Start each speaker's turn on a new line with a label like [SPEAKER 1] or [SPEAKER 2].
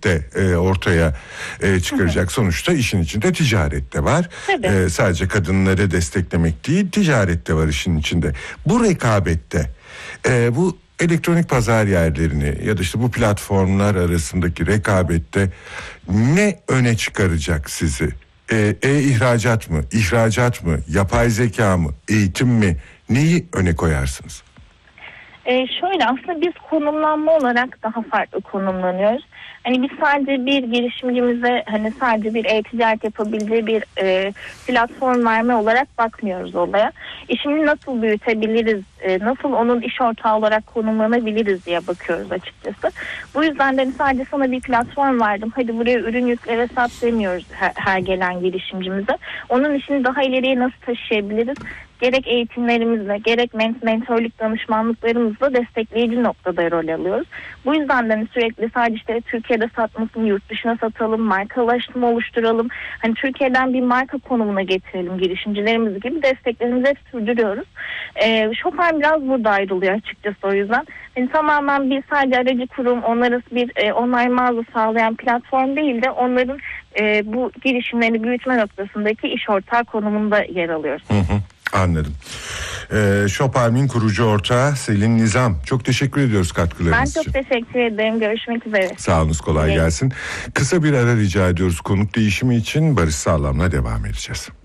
[SPEAKER 1] de ortaya çıkaracak. Sonuçta işin içinde ticaret de var. Sadece kadınları desteklemek değil, ticaret de var işin içinde. Bu rekabette bu elektronik pazar yerlerini ya da işte bu platformlar arasındaki rekabette ne öne çıkaracak sizi? İhracat mı, ihracat mı, yapay zeka mı, eğitim mi? Neyi öne koyarsınız?
[SPEAKER 2] Şöyle, aslında biz konumlanma olarak daha farklı konumlanıyoruz. Hani biz sadece bir girişimcimize hani sadece bir e-ticaret yapabileceği bir platform verme olarak bakmıyoruz olaya. İşini nasıl büyütebiliriz, nasıl onun iş ortağı olarak konumlanabiliriz diye bakıyoruz açıkçası. Bu yüzden de hani sadece sana bir platform verdim, hadi buraya ürün yükle ve sat demiyoruz her gelen girişimcimize. Onun işini daha ileriye nasıl taşıyabiliriz? Gerek eğitimlerimizle, gerek mentörlük danışmanlıklarımızla destekleyici noktada rol alıyoruz. Bu yüzden de hani sürekli sadece işte Türkiye'de satmasın, yurt dışına satalım, markalaştırma oluşturalım. Hani Türkiye'den bir marka konumuna getirelim girişimcilerimiz gibi desteklerimizi hep sürdürüyoruz. Shopper biraz burada ayrılıyor açıkçası o yüzden. Yani tamamen bir sadece aracı kurum, onlara bir online mağaza sağlayan platform değil de onların bu girişimlerini büyütme noktasındaki iş ortağı konumunda yer alıyoruz.
[SPEAKER 1] Anladım. Shopalm'in kurucu ortağı Selin Nizam. Çok teşekkür ediyoruz katkılarınız için.
[SPEAKER 2] Ben çok teşekkür ederim. Görüşmek üzere.
[SPEAKER 1] Sağolunuz, kolay gelsin. Kısa bir ara rica ediyoruz. Konuk değişimi için Barış Sağlam'la devam edeceğiz.